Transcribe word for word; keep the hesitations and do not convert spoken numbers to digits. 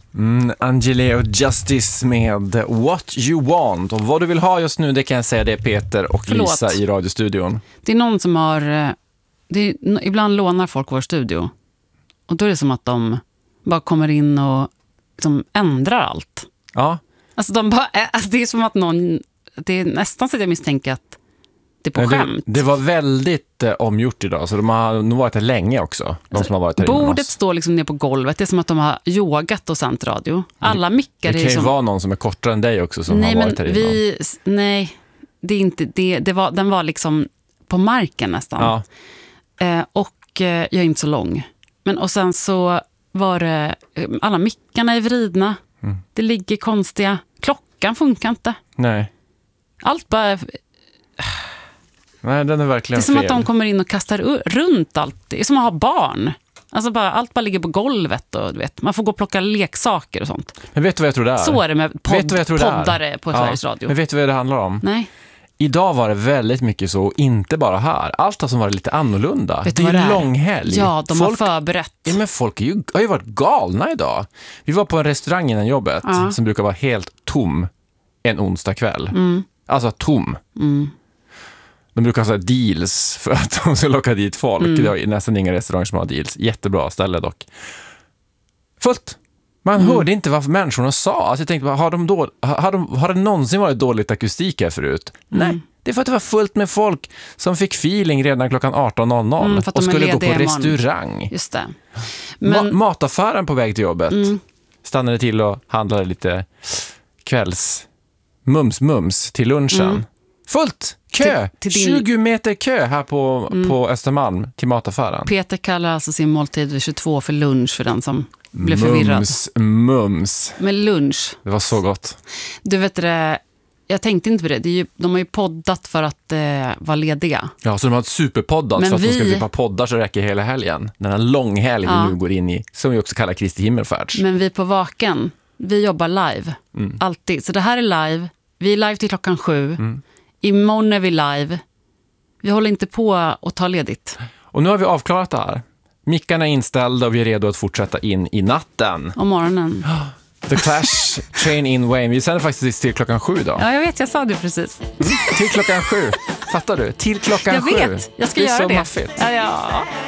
Mm, Angela och Justice med What You Want. Och vad du vill ha just nu, det kan jag säga, det är Peter och Förlåt. Lisa i radiostudion. Det är någon som har... Det är, ibland lånar folk vår studio. Och då är det som att de bara kommer in och liksom ändrar allt. Ja. Alltså, de bara, alltså det är som att någon... Det är nästan så att jag misstänker att det är på Nej, skämt. Det, det var väldigt eh, omgjort idag, så de har nog varit här länge också. De alltså, som har varit här innan bordet oss. står liksom ner på golvet. Det är som att de har yogat och sänt radio. Alla mickar Det är kan ju som... vara någon som är kortare än dig också som nej, har varit men här vi, innan. Nej, det är inte det. Det var, den var liksom på marken nästan. Ja. Eh, och eh, jag är inte så lång. Men och sen så var det... Eh, alla mickarna är vridna. Mm. Det ligger konstiga... Klockan funkar inte. Nej. Allt bara... Nej, den är verkligen Det är som fel. att de kommer in och kastar u- runt allt. Det är som att ha barn. Alltså bara, allt bara ligger på golvet och du vet, man får gå och plocka leksaker och sånt. Men vet du vad jag tror det är? Så är det med podd, Vet du vad jag tror det är? poddare på Ja. Sveriges Radio. Men vet du vad det handlar om? Nej. Idag var det väldigt mycket så, inte bara här. Allt har som varit lite annorlunda. Vet det du vad är det är? långhelg. Ja, de folk, har förberett. ja, men folk är ju, har ju varit galna idag. Vi var på en restaurang innan jobbet Ja. som brukar vara helt tom en onsdag kväll. Mm. Alltså tom. Mm. De brukar ha så här deals för att de ska locka dit folk. Mm. Det är nästan inga restauranger som har deals. Jättebra ställe dock. Fullt. Man Mm. hörde inte vad människorna sa. Alltså jag tänkte, har, de då, har, de, har det någonsin varit dåligt akustik här förut? Mm. Nej, det är för att det var fullt med folk som fick feeling redan klockan arton noll noll Mm, för att och de är skulle gå på lediga imorgon. restaurang. Just det. Men, Ma- mataffären på väg till jobbet Mm. stannade till och handlade lite kvälls mums mums till lunchen. Mm. Fullt! Kö! Till- till din- tjugo meter kö här på, Mm. på Östermalm till mataffären. Peter kallar alltså sin måltid vid tjugotvå för lunch för den som blev förvirrad. Mums, mums. Med lunch. Det var så gott. Du vet det, jag tänkte inte på det. det är ju, de har ju poddat för att eh, vara lediga. Ja, så de har ett superpoddat Men för att de ska vi- typ ha poddar så räcker hela helgen. Den här långhelg Ja. vi nu går in i, som vi också kallar Kristi himmelfärds. Men vi på Vaken, vi jobbar live. Mm. Alltid. Så det här är live. Vi är live till klockan sju. Mm. Imorgon är vi live. Vi håller inte på att ta ledigt. Och nu har vi avklarat det här. Mickarna är inställda och vi är redo att fortsätta in i natten. Om morgonen. The Clash, Train in Wayne. Vi sänder faktiskt till klockan sju då. Ja, jag vet. Jag sa det precis. Mm. Till klockan sju. Fattar du? Till klockan Jag sju. vet. Jag ska det är göra så det. maffigt. Ja, ja.